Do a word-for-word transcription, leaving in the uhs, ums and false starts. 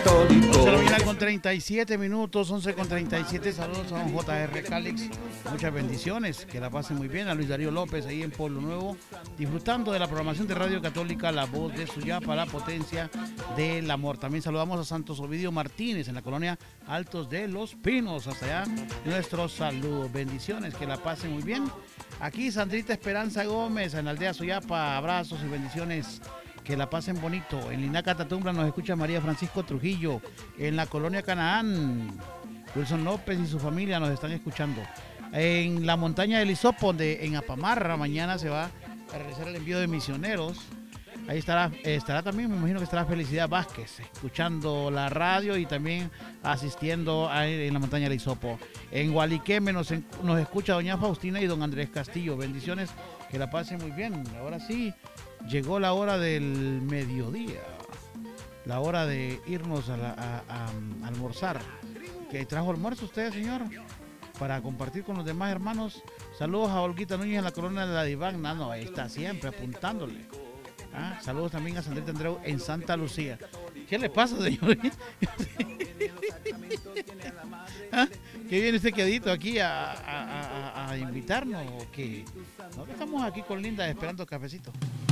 católico. once de la mañana con treinta y siete minutos, once con treinta y siete. Saludos a don J R Calix. Muchas bendiciones, que la pasen muy bien. A Luis Darío López ahí en Pueblo Nuevo, disfrutando de la programación de Radio Católica, la voz de Suyapa, la potencia del amor. También saludamos a Santos Ovidio Martínez en la colonia Altos de los Pinos. Hasta allá, nuestros saludos, bendiciones, que la pasen muy bien. Aquí Sandrita Esperanza Gómez en la aldea Suyapa, abrazos y bendiciones. Que la pasen bonito. En Linaca, Tatumbla nos escucha María Francisco Trujillo. En la colonia Canaán, Wilson López y su familia nos están escuchando. En la montaña del Hisopo, donde en Apamarra mañana se va a realizar el envío de misioneros. Ahí estará, estará también, me imagino que estará Felicidad Vázquez, escuchando la radio y también asistiendo a, en la montaña del Hisopo. En Gualiqueme nos, nos escucha doña Faustina y don Andrés Castillo. Bendiciones, que la pasen muy bien. Ahora sí, llegó la hora del mediodía, la hora de irnos a, la, a, a, a almorzar. ¿Que trajo almuerzo usted, señor? Para compartir con los demás hermanos. Saludos a Olguita Núñez en la colonia de la Diván. No, no, ahí está siempre apuntándole. Ah, saludos también a Sandrita Andreu en Santa Lucía. ¿Qué le pasa, señor? ¿Ah? ¿Qué viene este quedito aquí a, a, a, a invitarnos? ¿O qué? Nosotros estamos aquí con Linda esperando cafecito.